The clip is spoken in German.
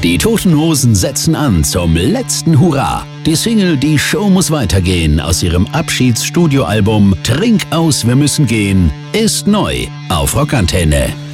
Die Toten Hosen setzen an zum letzten Hurra. Die Single Die Show muss weitergehen aus ihrem Abschiedsstudioalbum Trink aus, wir müssen gehen ist neu auf Rockantenne.